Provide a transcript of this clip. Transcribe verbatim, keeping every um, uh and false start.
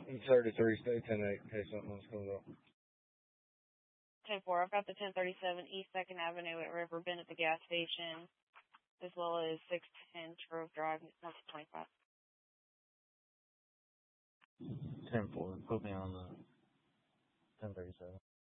thirty-three, stay ten eight in case something else comes up. ten four, I've got the ten thirty-seven East second Avenue at River Bend at the gas station, as well as six ten Trove Drive, north twenty-five. ten four, put me on the ten thirty-seven.